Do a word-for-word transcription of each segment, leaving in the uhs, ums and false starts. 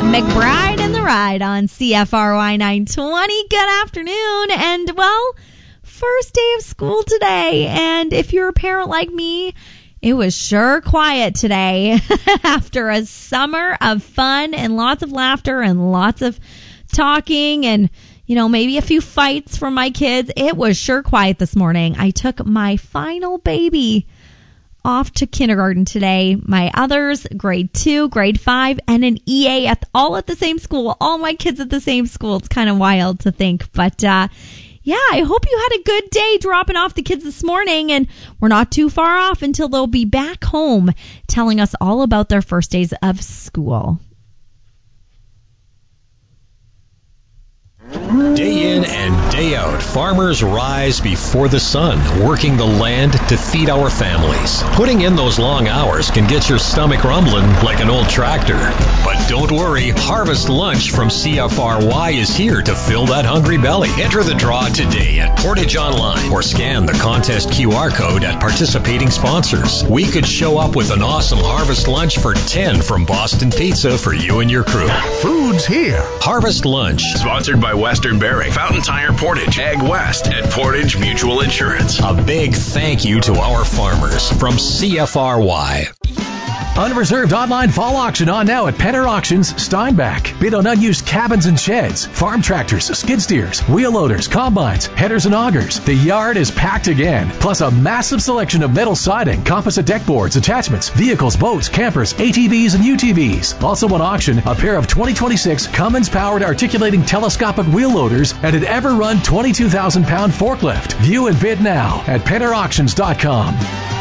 McBride and the Ride on C F R Y nine twenty. Good afternoon, and well, first day of school today, and if you're a parent like me, it was sure quiet today after a summer of fun and lots of laughter and lots of talking and, you know, maybe a few fights from my kids. It was sure quiet this morning. I took my final baby off to kindergarten today. My others, grade two, grade five, and an E A at all at the same school. All my kids at the same school. It's kind of wild to think, but uh yeah, I hope you had a good day dropping off the kids this morning, and we're not too far off until they'll be back home telling us all about their first days of school. Day in and day out, farmers rise before the sun, working the land to feed our families. Putting in those long hours can get your stomach rumbling like an old tractor. But don't worry, Harvest Lunch from C F R Y is here to fill that hungry belly. Enter the draw today at Portage Online or scan the contest Q R code at participating sponsors. We could show up with an awesome Harvest Lunch for ten from Boston Pizza for you and your crew. Food's here. Harvest Lunch. Sponsored by Western Bearing, Fountain Tire, Portage, Ag West, and Portage Mutual Insurance. A big thank you to our farmers from C F R Y. Unreserved online fall auction on now at Penner Auctions, Steinbach. Bid on unused cabins and sheds, farm tractors, skid steers, wheel loaders, combines, headers and augers. The yard is packed again. Plus a massive selection of metal siding, composite deck boards, attachments, vehicles, boats, campers, A T Vs, and U T Vs. Also on auction, a pair of twenty twenty-six Cummins-powered articulating telescopic wheel loaders and an ever-run twenty-two thousand pound forklift. View and bid now at penner auctions dot com.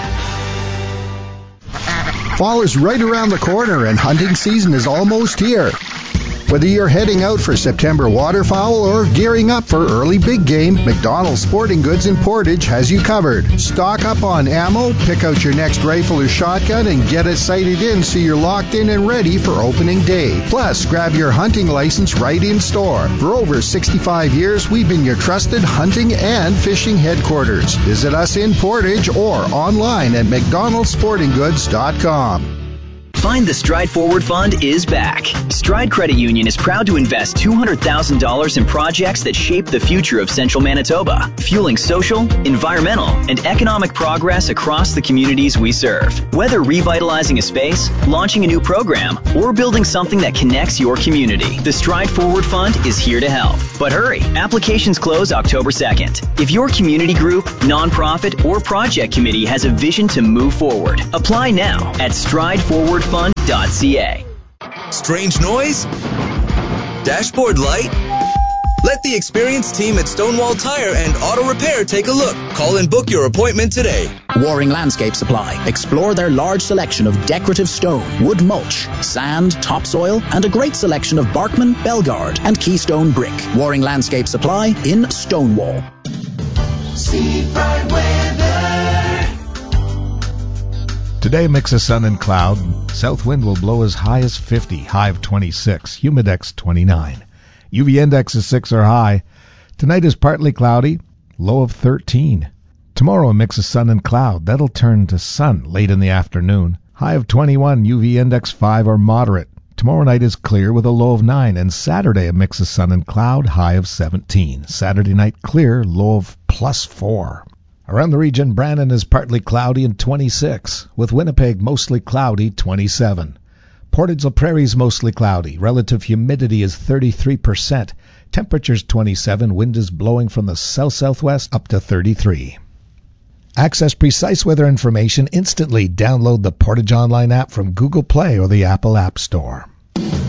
Fall is right around the corner and hunting season is almost here. Whether you're heading out for September waterfowl or gearing up for early big game, McDonald's Sporting Goods in Portage has you covered. Stock up on ammo, pick out your next rifle or shotgun, and get it sighted in so you're locked in and ready for opening day. Plus, grab your hunting license right in store. For over sixty-five years, we've been your trusted hunting and fishing headquarters. Visit us in Portage or online at mcdonalds sporting goods dot com. Find the Stride Forward Fund is back. Stride Credit Union is proud to invest two hundred thousand dollars in projects that shape the future of Central Manitoba, fueling social, environmental, and economic progress across the communities we serve. Whether revitalizing a space, launching a new program, or building something that connects your community, the Stride Forward Fund is here to help. But hurry, applications close October second. If your community group, nonprofit, or project committee has a vision to move forward, apply now at stride forward fund dot c a. Strange noise? Dashboard light? Let the experienced team at Stonewall Tire and Auto Repair take a look. Call and book your appointment today. Waring Landscape Supply. Explore their large selection of decorative stone, wood mulch, sand, topsoil, and a great selection of Barkman, Belgard, and Keystone brick. Waring Landscape Supply in Stonewall. See bright weather. Today, mix of sun and cloud. South wind will blow as high as fifty, high of twenty-six, humidex twenty-nine. U V index is six or high. Tonight is partly cloudy, low of thirteen. Tomorrow, a mix of sun and cloud. That'll turn to sun late in the afternoon. High of twenty-one, U V index five or moderate. Tomorrow night is clear with a low of nine. And Saturday, a mix of sun and cloud, high of seventeen. Saturday night clear, low of plus four. Around the region, Brandon is partly cloudy and twenty-six, with Winnipeg mostly cloudy, twenty-seven. Portage La Prairie's mostly cloudy. Relative humidity is thirty-three percent. Temperature's twenty-seven. Wind is blowing from the south-southwest up to thirty-three. Access precise weather information instantly. Download the Portage Online app from Google Play or the Apple App Store.